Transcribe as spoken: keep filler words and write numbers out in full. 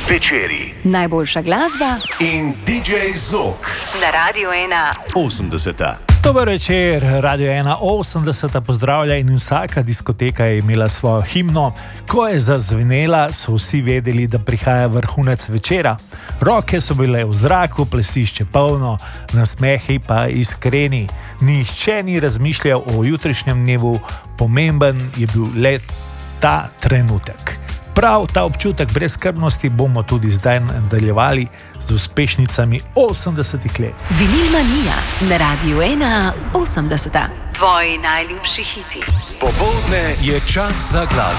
Večeri. Najboljša glasba In D J Zok. na Radiu ena. osemdeseta. Dober večer, Radio ena osemdeseta pozdravlja in vsaka diskoteka je imela svojo himno. Ko je zazvenela, so vsi vedeli, da prihaja vrhunec večera. Roke so bile v zraku, plesišče polno, nasmehi pa iskreni. Nihče ni razmišljal o jutrišnjem dnevu, pomemben je bil le ta trenutek. Prav ta občutek brezskrbnosti bomo tudi zdaj nadaljevali z uspešnicami osemdesetih let. Vinil Manija na Radiu ena osemdeseta. Tvoji najljubši hiti. Popoldne je čas za glasbo.